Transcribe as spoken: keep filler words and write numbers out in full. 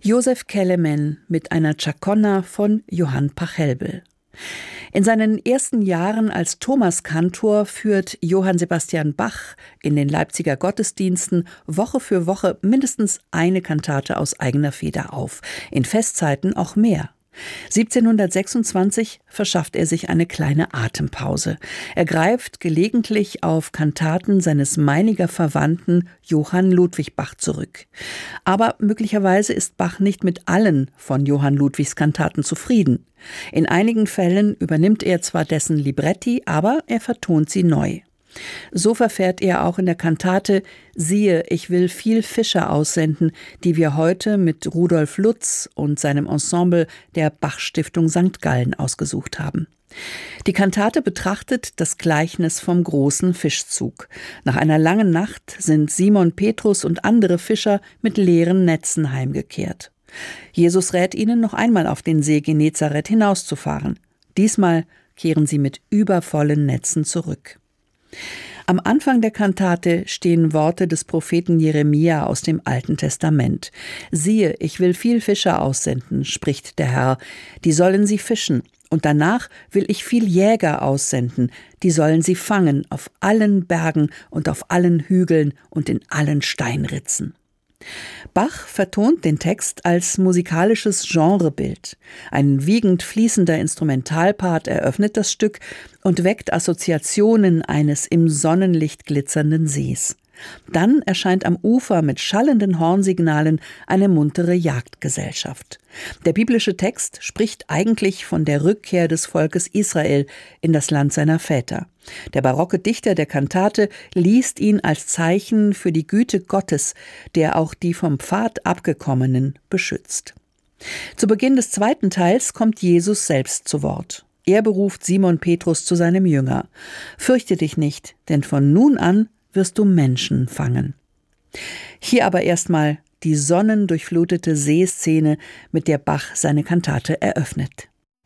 Joseph Kelemen mit einer Chaconne von Johann Pachelbel. In seinen ersten Jahren als Thomaskantor führt Johann Sebastian Bach in den Leipziger Gottesdiensten Woche für Woche mindestens eine Kantate aus eigener Feder auf, in Festzeiten auch mehr. siebzehnhundertsechsundzwanzig verschafft er sich eine kleine Atempause. Er greift gelegentlich auf Kantaten seines Meiniger Verwandten Johann Ludwig Bach zurück. Aber möglicherweise ist Bach nicht mit allen von Johann Ludwigs Kantaten zufrieden. In einigen Fällen übernimmt er zwar dessen Libretti, aber er vertont sie neu. So verfährt er auch in der Kantate »Siehe, ich will viel Fischer aussenden«, die wir heute mit Rudolf Lutz und seinem Ensemble der Bach-Stiftung Sankt Gallen ausgesucht haben. Die Kantate betrachtet das Gleichnis vom großen Fischzug. Nach einer langen Nacht sind Simon Petrus und andere Fischer mit leeren Netzen heimgekehrt. Jesus rät ihnen, noch einmal auf den See Genezareth hinauszufahren. Diesmal kehren sie mit übervollen Netzen zurück. Am Anfang der Kantate stehen Worte des Propheten Jeremia aus dem Alten Testament. »Siehe, ich will viel Fischer aussenden«, spricht der Herr, »die sollen sie fischen, und danach will ich viel Jäger aussenden, die sollen sie fangen auf allen Bergen und auf allen Hügeln und in allen Steinritzen.« Bach vertont den Text als musikalisches Genrebild. Ein wiegend fließender Instrumentalpart eröffnet das Stück und weckt Assoziationen eines im Sonnenlicht glitzernden Sees. Dann erscheint am Ufer mit schallenden Hornsignalen eine muntere Jagdgesellschaft. Der biblische Text spricht eigentlich von der Rückkehr des Volkes Israel in das Land seiner Väter. Der barocke Dichter der Kantate liest ihn als Zeichen für die Güte Gottes, der auch die vom Pfad Abgekommenen beschützt. Zu Beginn des zweiten Teils kommt Jesus selbst zu Wort. Er beruft Simon Petrus zu seinem Jünger. »Fürchte dich nicht, denn von nun an wirst du Menschen fangen.« Hier aber erstmal die sonnendurchflutete Seeszene, mit der Bach seine Kantate eröffnet.